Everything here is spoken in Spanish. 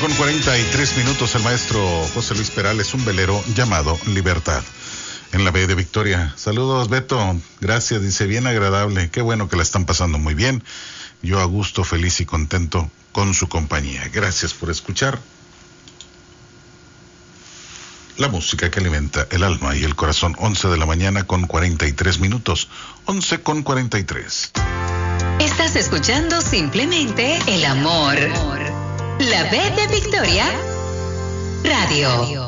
11:43, el maestro José Luis Perales, un velero llamado Libertad, en la B de Victoria. Saludos, Beto, gracias, dice, bien agradable, qué bueno que la están pasando muy bien, yo a gusto, feliz y contento con su compañía. Gracias por escuchar la música que alimenta el alma y el corazón. 11:43, 11:43. Estás escuchando simplemente el amor. La B de Victoria Radio.